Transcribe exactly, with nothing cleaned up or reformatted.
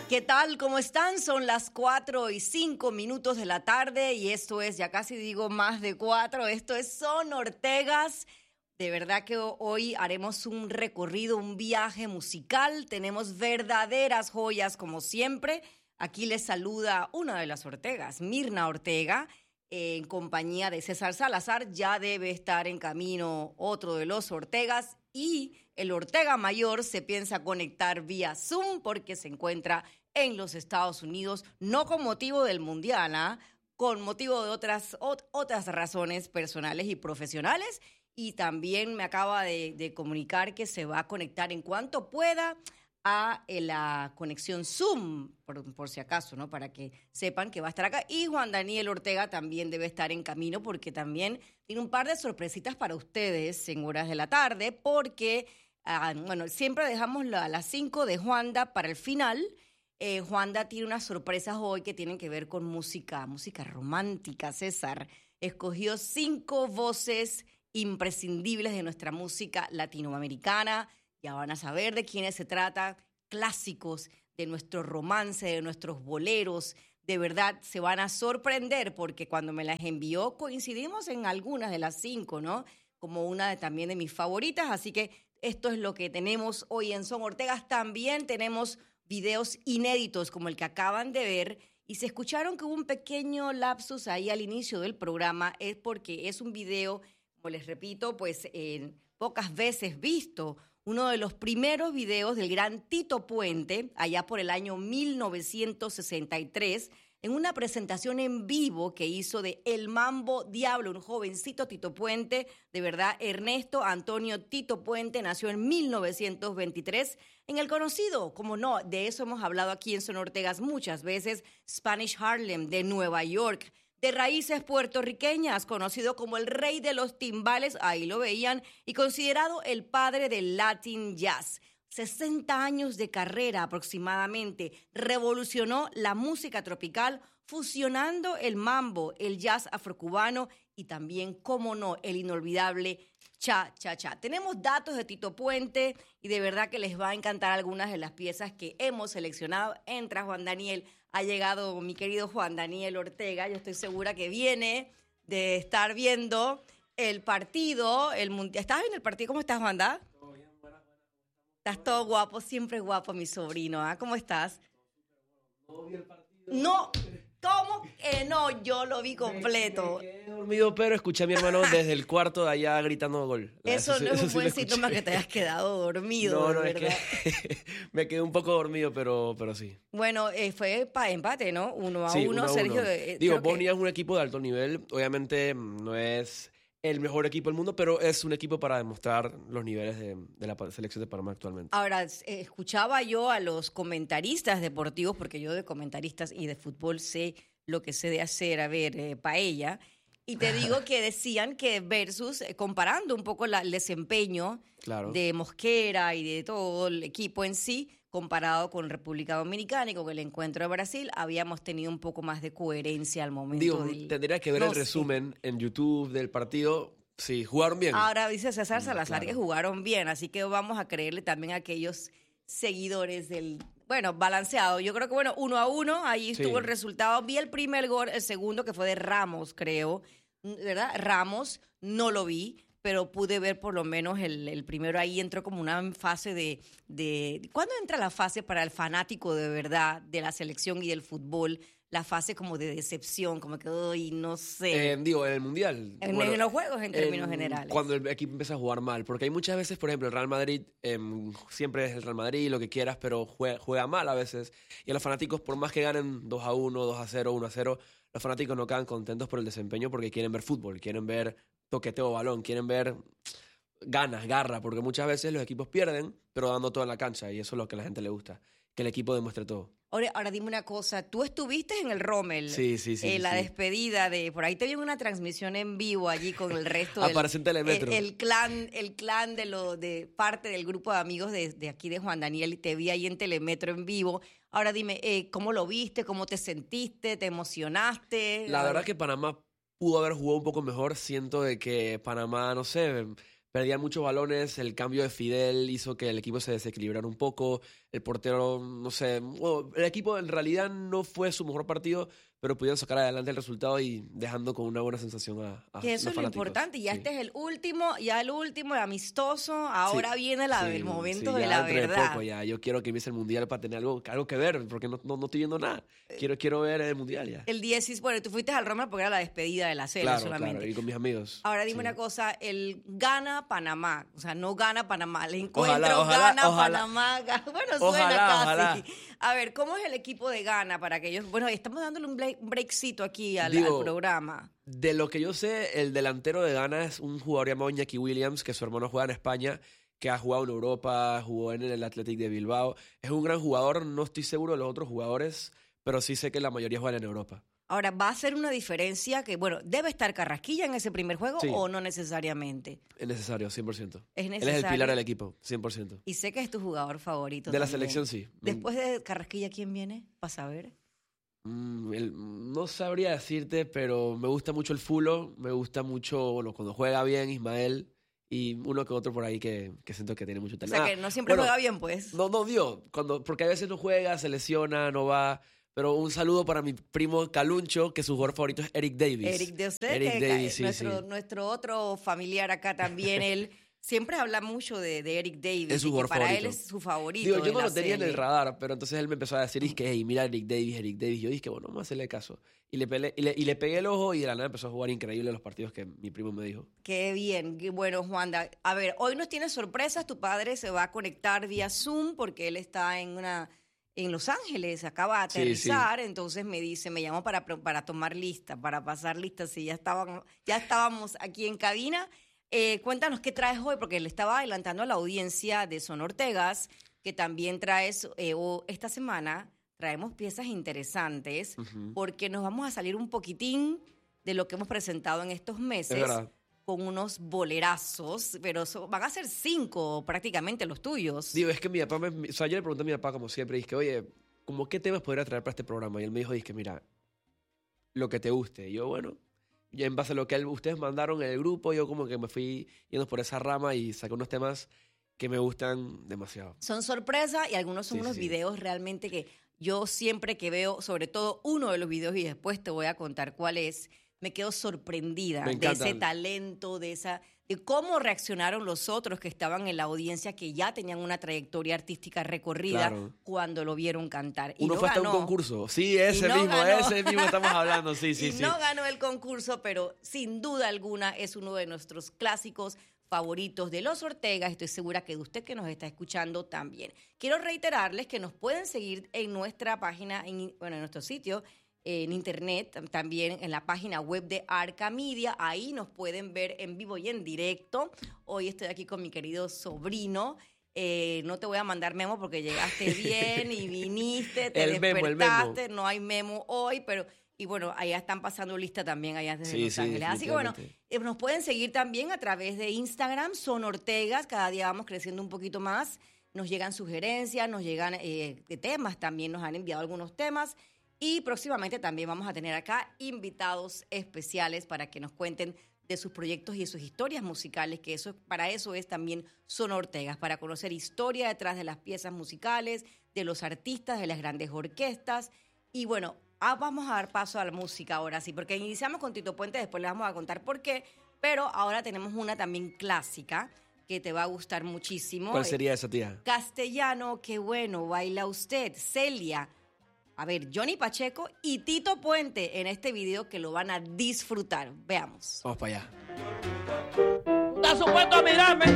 ¿Qué tal? ¿Cómo están? Son las cuatro y cinco minutos de la tarde y esto es, ya casi digo más de cuatro, esto es Son Ortegas. De verdad que hoy haremos un recorrido, un viaje musical. Tenemos verdaderas joyas como siempre. Aquí les saluda una de las Ortegas, Mirna Ortega, en compañía de César Salazar. Ya debe estar en camino otro de los Ortegas y el Ortega Mayor se piensa conectar vía Zoom porque se encuentra en los Estados Unidos, no con motivo del Mundial, ¿eh? Con motivo de otras, ot- otras razones personales y profesionales. Y también me acaba de, de comunicar que se va a conectar en cuanto pueda a eh, la conexión Zoom, por, por si acaso, ¿no? Para que sepan que va a estar acá. Y Juan Daniel Ortega también debe estar en camino porque también tiene un par de sorpresitas para ustedes en horas de la tarde porque, ah, bueno, siempre dejamos la, las cinco de Juanda para el final. Eh, Juanda tiene unas sorpresas hoy que tienen que ver con música, música romántica, César. Escogió cinco voces imprescindibles de nuestra música latinoamericana. Ya van a saber de quiénes se trata, clásicos de nuestro romance, de nuestros boleros. De verdad, se van a sorprender porque cuando me las envió coincidimos en algunas de las cinco, ¿no? Como una de, también de mis favoritas. Así que esto es lo que tenemos hoy en Son Ortegas. También tenemos videos inéditos como el que acaban de ver. Y se escucharon que hubo un pequeño lapsus ahí al inicio del programa. Es porque es un video, como les repito, pues eh, pocas veces visto. Uno de los primeros videos del gran Tito Puente, allá por el año mil novecientos sesenta y tres, en una presentación en vivo que hizo de El Mambo Diablo, un jovencito Tito Puente. De verdad, Ernesto Antonio Tito Puente nació en mil novecientos veintitrés en el conocido, como no, de eso hemos hablado aquí en Son Ortegas muchas veces, Spanish Harlem de Nueva York. De raíces puertorriqueñas, conocido como el rey de los timbales, ahí lo veían, y considerado el padre del Latin Jazz. sesenta años de carrera aproximadamente, revolucionó la música tropical, fusionando el mambo, el jazz afrocubano y también, cómo no, el inolvidable cha-cha-cha. Tenemos datos de Tito Puente y de verdad que les va a encantar algunas de las piezas que hemos seleccionado. Entra Juan Daniel. Ha llegado mi querido Juan Daniel Ortega. Yo estoy segura que viene de estar viendo el partido, el mundial. ¿Estás viendo el partido? ¿Cómo estás, Juanda? Todo bien, buena, buena. Estás todo guapo, siempre guapo, mi sobrino. ¿Ah? ¿Cómo estás? No vi el partido. No, ¿cómo que no? Yo lo vi completo. Me, me quedé dormido, pero escuché a mi hermano desde el cuarto de allá gritando gol. Eso, eso no es un sí buen síntoma que te hayas quedado dormido. No, no, de es verdad. que me quedé un poco dormido, pero, pero sí. Bueno, eh, fue para empate, ¿no? Uno a sí, uno, uno a Sergio. uno. Eh, Digo, creo que- Bosnia es un equipo de alto nivel. Obviamente no es el mejor equipo del mundo, pero es un equipo para demostrar los niveles de, de la pa- selección de Panamá actualmente. Ahora, eh, escuchaba yo a los comentaristas deportivos, porque yo de comentaristas y de fútbol sé lo que sé de hacer, a ver, eh, paella, y te digo que decían que versus, eh, comparando un poco la- el desempeño Claro. de Mosquera y de todo el equipo en sí, comparado con República Dominicana y con el encuentro de Brasil, habíamos tenido un poco más de coherencia al momento Digo, del... tendría que ver no el sé. resumen en YouTube del partido. Sí, jugaron bien. Ahora dice César Mm, Salazar que claro. jugaron bien, así que vamos a creerle también a aquellos seguidores del, bueno, balanceado. Yo creo que, bueno, uno a uno, ahí Sí. estuvo el resultado. Vi el primer gol, el segundo que fue de Ramos, creo, ¿verdad? Ramos, no lo vi, pero pude ver por lo menos el, el primero. Ahí entró como una fase de, de... ¿Cuándo entra la fase para el fanático de verdad de la selección y del fútbol? La fase como de decepción, como que, uy, no sé. Eh, digo, en el Mundial. en, bueno, en los juegos, en términos en- generales. Cuando el equipo empieza a jugar mal. Porque hay muchas veces, por ejemplo, el Real Madrid em, siempre es el Real Madrid, lo que quieras, pero juega, juega mal a veces. Y a los fanáticos, por más que ganen dos a uno, dos a cero, uno a cero, los fanáticos no quedan contentos por el desempeño porque quieren ver fútbol, quieren ver toqueteo balón, quieren ver ganas, garra, porque muchas veces los equipos pierden, pero dando todo en la cancha. Y eso es lo que a la gente le gusta, que el equipo demuestre todo. Ahora, ahora dime una cosa, tú estuviste en el Rommel, Sí, sí, sí, eh, sí, la sí. despedida de, por ahí te vi en una transmisión en vivo allí con el resto del Aparece en Telemetro. el, el clan, el clan de lo de parte del grupo de amigos de, de aquí de Juan Daniel, y te vi ahí en Telemetro en vivo. Ahora dime, eh, ¿cómo lo viste? ¿Cómo te sentiste? ¿Te emocionaste? La verdad que Panamá pudo haber jugado un poco mejor. Siento de que Panamá, no sé, perdía muchos balones. El cambio de Fidel hizo que el equipo se desequilibrara un poco. el portero, no sé, bueno, el equipo en realidad no fue su mejor partido, pero pudieron sacar adelante el resultado y dejando con una buena sensación a, a que eso los es fanáticos. lo importante. Ya sí. este es el último, ya el último, el amistoso. Ahora sí, viene la, sí, el momento sí, de ya la dentro de verdad. poco ya. Yo quiero que empiece el Mundial para tener algo, algo que ver, porque no, no, no estoy viendo nada. Quiero, quiero ver el Mundial ya. El dieciséis, bueno, tú fuiste al Roma porque era la despedida de la serie Claro, solamente. claro, y con mis amigos. Ahora dime sí. una cosa, el gana Panamá, o sea, no gana Panamá, el encuentro Ojalá, ojalá, gana ojalá. Panamá, ga- bueno, suena Ojalá, casi. ojalá. A ver, ¿cómo es el equipo de Ghana para que ellos, bueno, estamos dándole un break- un breakcito aquí al, Digo, al programa? De lo que yo sé, el delantero de Ghana es un jugador llamado Iñaki Williams, que su hermano juega en España, que ha jugado en Europa, jugó en el Athletic de Bilbao. Es un gran jugador, no estoy seguro de los otros jugadores, pero sí sé que la mayoría juegan en Europa. Ahora, ¿va a ser una diferencia que, bueno, debe estar Carrasquilla en ese primer juego Sí. o no necesariamente? Es necesario, cien por ciento. Es Él necesario. es el pilar del equipo, cien por ciento. Y sé que es tu jugador favorito De la también. selección, sí. Después de Carrasquilla, ¿quién viene? ¿Para saber? Mm, el- no sabría decirte, pero me gusta mucho el Fulo, me gusta mucho, bueno, cuando juega bien Ismael y uno que otro por ahí que, que siento que tiene mucho O talento. sea, que no siempre bueno, juega bien, pues. No, no, Dios, cuando, porque a veces no juega, se lesiona, no va. Pero un saludo para mi primo Caluncho, que su jugador favorito es Eric Davis. Eric de usted, Eric que Davis, ca- sí, nuestro, sí. nuestro otro familiar acá también, él siempre habla mucho de, de Eric Davis. Es su y que jugador para favorito. él es su favorito. Digo, yo de no la lo tenía en el serie. radar, pero entonces él me empezó a decir, es que, hey, mira Eric Davis, Eric Davis. Yo dije, bueno, vamos a hacerle caso. Y le, pele- y, le, y le pegué el ojo y de la nada empezó a jugar increíble los partidos que mi primo me dijo. Qué bien, qué bueno, Juanda. A ver, hoy nos tienes sorpresas. Tu padre se va a conectar vía Zoom porque él está en una en Los Ángeles, acaba de Sí, aterrizar, entonces me dice, me llamó para, pro- para tomar lista, para pasar lista, si ya estaban, ya estábamos aquí en cabina. Eh, cuéntanos qué traes hoy, porque le estaba adelantando a la audiencia de Son Ortegas, que también traes, eh, o esta semana traemos piezas interesantes, Ujú. porque nos vamos a salir un poquitín de lo que hemos presentado en estos meses, Es verdad. con unos bolerazos, pero so- van a ser cinco prácticamente los tuyos. Digo, es que mi papá, me, o sea, yo le pregunté a mi papá como siempre, dije, oye, ¿cómo qué temas podría traer para este programa? Y él me dijo, dije, mira, lo que te guste. Y yo, bueno, y en base a lo que él- ustedes mandaron en el grupo, yo como que me fui yendo por esa rama y saqué unos temas que me gustan demasiado. Son sorpresa y algunos son Sí, unos sí. videos realmente que yo siempre que veo, sobre todo uno de los videos y después te voy a contar cuál es, me quedo sorprendida Me de encanta. ese talento, de esa de cómo reaccionaron los otros que estaban en la audiencia, que ya tenían una trayectoria artística recorrida Claro. cuando lo vieron cantar. Y Uno no fue hasta ganó. un concurso. Sí, ese no mismo, ganó. ese mismo estamos hablando. Sí, sí, y sí. no ganó el concurso, pero sin duda alguna es uno de nuestros clásicos favoritos de Los Ortegas. Estoy segura que de usted que nos está escuchando también. Quiero reiterarles que nos pueden seguir en nuestra página, en, bueno, en nuestro sitio, en internet, también en la página web de Arca Media. Ahí nos pueden ver en vivo y en directo. Hoy estoy aquí con mi querido sobrino. Eh, no te voy a mandar memo porque llegaste bien y viniste, te El memo, el memo. despertaste. No hay memo hoy, pero... Y bueno, allá están pasando lista también allá desde Sí, Los sí, Ángeles. Así que bueno, definitivamente. eh, nos pueden seguir también a través de Instagram, Son Ortegas. Cada día vamos creciendo un poquito más. Nos llegan sugerencias, nos llegan eh, de temas, también nos han enviado algunos temas. Y próximamente también vamos a tener acá invitados especiales para que nos cuenten de sus proyectos y de sus historias musicales, que eso para eso es también Son Ortegas, para conocer historia detrás de las piezas musicales, de los artistas, de las grandes orquestas. Y bueno, ah, vamos a dar paso a la música ahora sí, porque iniciamos con Tito Puente, después les vamos a contar por qué, pero ahora tenemos una también clásica que te va a gustar muchísimo. ¿Cuál sería esa, tía? Castellano, qué bueno, baila usted. Celia. A ver, Johnny Pacheco y Tito Puente en este video que lo van a disfrutar. Veamos. Vamos para allá. ¿Estás supuesto a mirarme?